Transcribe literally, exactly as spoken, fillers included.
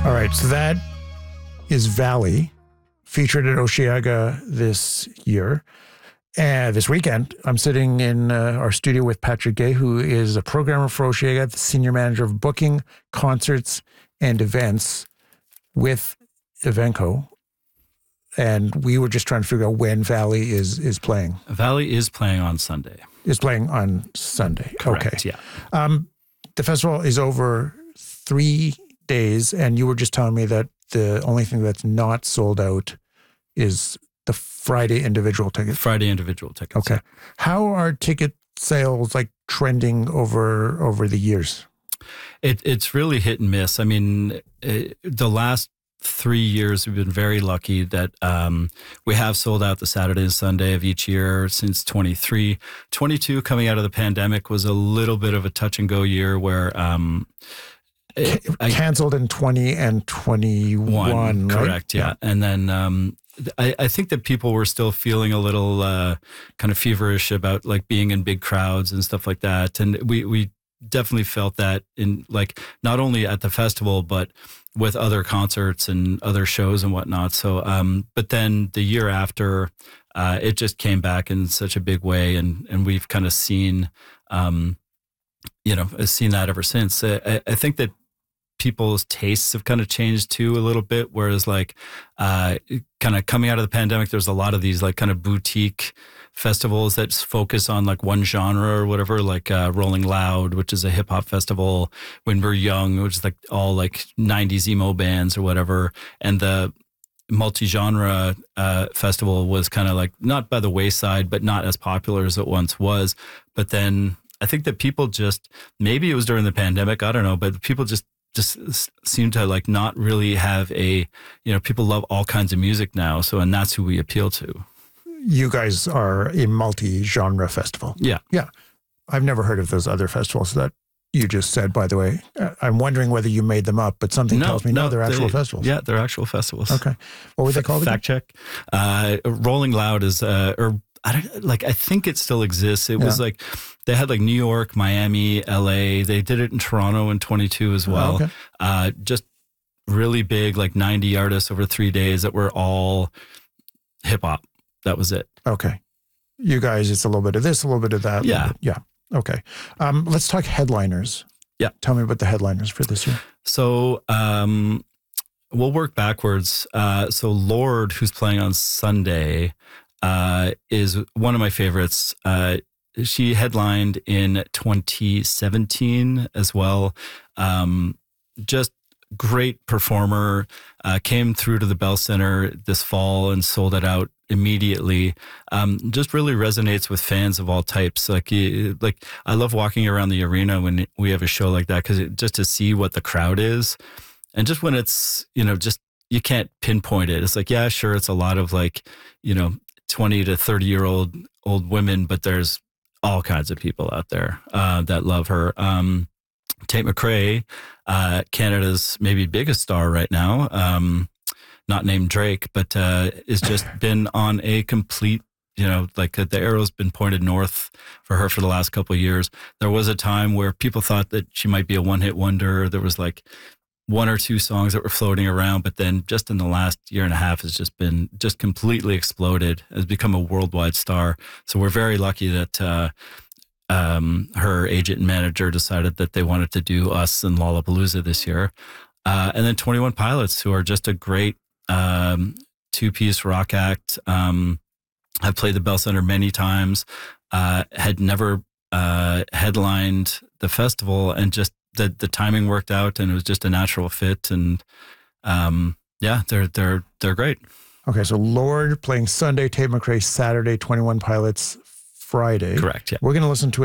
All right, so that is Valley, featured at Osheaga this year. And this weekend, I'm sitting in uh, our studio with Patrick Gay, who is a programmer for Osheaga, the senior manager of booking, concerts, and events with Evenco. And we were just trying to figure out when Valley is is playing. Valley is playing on Sunday. Is playing on Sunday. Correct, okay. yeah. Um, the festival is over three days, and you were just telling me that the only thing that's not sold out is the Friday individual tickets. Friday individual tickets. Okay. How are ticket sales like trending over over the years? It it's really hit and miss. I mean, it, the last three years we've been very lucky that um, we have sold out the Saturday and Sunday of each year since twenty-three. twenty-two, coming out of the pandemic, was a little bit of a touch and go year where um, it, I, canceled in twenty and twenty-one. one, right? Correct. Yeah, yeah. And then. Um, I, I think that people were still feeling a little uh, kind of feverish about like being in big crowds and stuff like that. And we, we definitely felt that in like not only at the festival, but with other concerts and other shows and whatnot. So, um, but then the year after, uh, it just came back in such a big way. And, and we've kind of seen, um, you know, seen that ever since. I, I think that people's tastes have kind of changed too a little bit. Whereas like, uh, kind of coming out of the pandemic, there's a lot of these like kind of boutique festivals that focus on like one genre or whatever, like, uh, Rolling Loud, which is a hip hop festival, When We're Young, which is like all like nineties emo bands or whatever. And the multi-genre, uh, festival was kind of like not by the wayside, but not as popular as it once was. But then I think that people just, maybe it was during the pandemic, I don't know, but people just just seem to like not really have a, you know, people love all kinds of music now. So, and that's who we appeal to. You guys are a multi-genre festival. Yeah. Yeah. I've never heard of those other festivals that you just said, by the way. I'm wondering whether you made them up, but something no, tells me no, no they're actual they, festivals. Yeah, they're actual festivals. Okay. What were they called again? Fact check. Uh, Rolling Loud is, uh, or I don't like, I think it still exists. It yeah. was like, they had like New York, Miami, L A. They did it in Toronto in twenty-two as well. Oh, okay. Uh, just really big, like ninety artists over three days that were all hip hop. That was it. Okay. You guys, it's a little bit of this, a little bit of that. Yeah. Bit, yeah. Okay. Um, let's talk headliners. Yeah. Tell me about the headliners for this year. So um, we'll work backwards. Uh, so Lorde, who's playing on Sunday, uh, is one of my favorites. Uh, She headlined in twenty seventeen as well. Um, just great performer, uh, came through to the Bell Center this fall and sold it out immediately. Um, just really resonates with fans of all types. Like, like I love walking around the arena when we have a show like that, because just to see what the crowd is. And just when it's, you know, just, you can't pinpoint it. It's like, yeah, sure. It's a lot of like, you know, twenty to thirty year old, old women, but there's all kinds of people out there uh, that love her. Um, Tate McRae, uh, Canada's maybe biggest star right now, um, not named Drake, but uh, has just been on a complete, you know, like uh, the arrow's been pointed north for her for the last couple of years. There was a time where people thought that she might be a one-hit wonder. There was like one or two songs that were floating around, but then just in the last year and a half has just been just completely exploded, has become a worldwide star. So we're very lucky that uh, um, her agent and manager decided that they wanted to do us and Lollapalooza this year. Uh, and then twenty-one Pilots, who are just a great um, two-piece rock act. Um, I've played the Bell Center many times, uh, had never uh, headlined the festival, and just the the timing worked out, and it was just a natural fit. And um, yeah, they're they're they're great. Okay, so Lorde playing Sunday, Tate McRae Saturday, twenty-one Pilots Friday. Correct. Yeah, we're going to listen to